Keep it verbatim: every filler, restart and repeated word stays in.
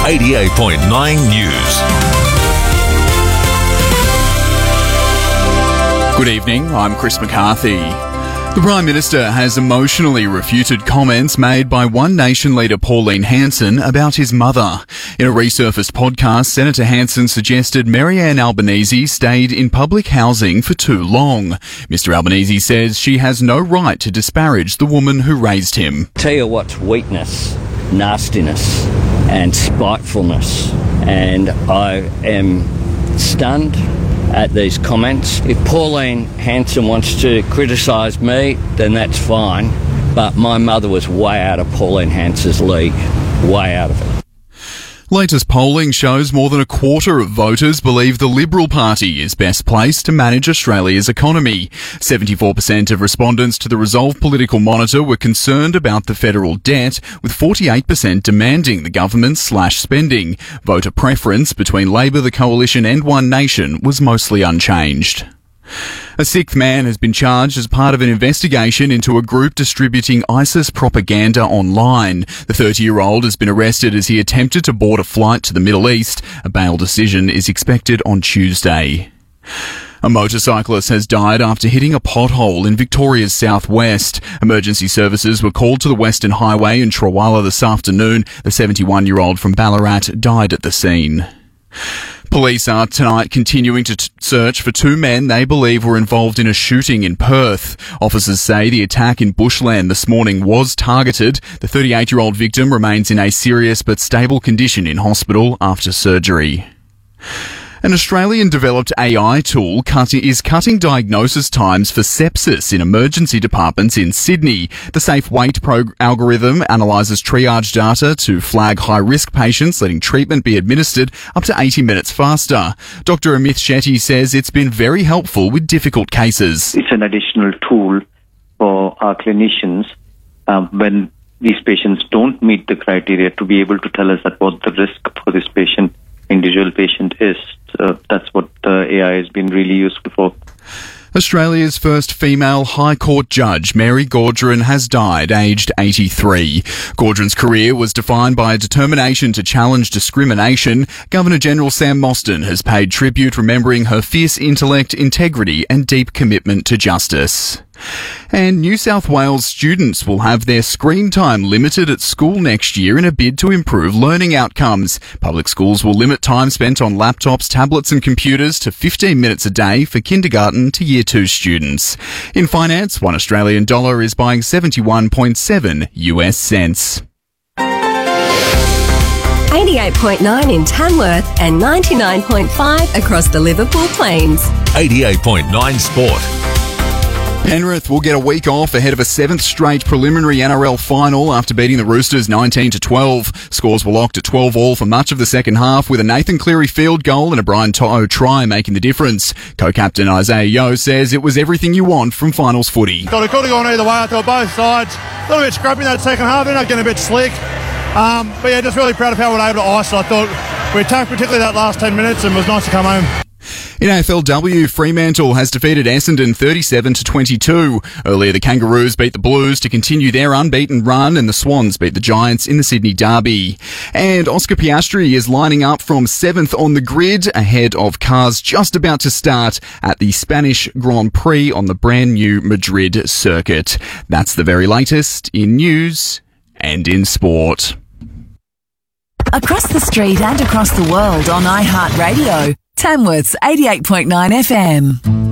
eighty-eight point nine News. Good evening, I'm Chris McCarthy. The Prime Minister has emotionally refuted comments made by One Nation leader Pauline Hanson about his mother. In a resurfaced podcast, Senator Hanson suggested Maryanne Albanese stayed in public housing for too long. Mister Albanese says she has no right to disparage the woman who raised him. Tell you what's weakness, nastiness and spitefulness, and I am stunned at these comments. If Pauline Hanson wants to criticise me, then that's fine, but my mother was way out of Pauline Hanson's league, way out of it. Latest polling shows more than a quarter of voters believe the Liberal Party is best placed to manage Australia's economy. seventy-four percent of respondents to the Resolve Political Monitor were concerned about the federal debt, with forty-eight percent demanding the government slash spending. Voter preference between Labor, the Coalition and One Nation was mostly unchanged. A sixth man has been charged as part of an investigation into a group distributing ISIS propaganda online. The thirty-year-old has been arrested as he attempted to board a flight to the Middle East. A bail decision is expected on Tuesday. A motorcyclist has died after hitting a pothole in Victoria's southwest. Emergency services were called to the Western Highway in Trawalla this afternoon. The seventy-one-year-old from Ballarat died at the scene. Police are tonight continuing to t- search for two men they believe were involved in a shooting in Perth. Officers say the attack in Bushland this morning was targeted. The thirty-eight-year-old victim remains in a serious but stable condition in hospital after surgery. An Australian-developed A I tool cut- is cutting diagnosis times for sepsis in emergency departments in Sydney. The Safe Wait prog- algorithm analyses triage data to flag high-risk patients, letting treatment be administered up to eighty minutes faster. Doctor Amit Shetty says it's been very helpful with difficult cases. It's an additional tool for our clinicians um, when these patients don't meet the criteria to be able to tell us that what the risk for this patient, individual patient is. Uh, that's what uh, A I has been really useful for. Australia's first female High Court judge, Mary Gaudron, has died, aged eighty-three. Gaudron's career was defined by a determination to challenge discrimination. Governor-General Sam Mostyn has paid tribute, remembering her fierce intellect, integrity and deep commitment to justice. And New South Wales students will have their screen time limited at school next year in a bid to improve learning outcomes. Public schools will limit time spent on laptops, tablets and computers to fifteen minutes a day for kindergarten to year two students. In finance, one Australian dollar is buying seventy-one point seven US cents. eighty-eight point nine in Tamworth and ninety-nine point five across the Liverpool Plains. eighty-eight point nine Sport. Penrith will get a week off ahead of a seventh straight preliminary N R L final after beating the Roosters nineteen to twelve. Scores were locked at twelve all for much of the second half, with a Nathan Cleary field goal and a Brian To'o try making the difference. Co-captain Isaiah Yeo says it was everything you want from finals footy. Could have gone either way. I thought both sides a little bit scrappy in that second half. They're not getting a bit slick. Um, but yeah, just really proud of how we were able to ice. I thought we attacked particularly that last ten minutes and it was nice to come home. In A F L W, Fremantle has defeated Essendon thirty-seven to twenty-two. Earlier, the Kangaroos beat the Blues to continue their unbeaten run, and the Swans beat the Giants in the Sydney Derby. And Oscar Piastri is lining up from seventh on the grid, ahead of cars just about to start at the Spanish Grand Prix on the brand new Madrid circuit. That's the very latest in news and in sport. Across the street and across the world on iHeartRadio. Tamworth's eighty-eight point nine F M.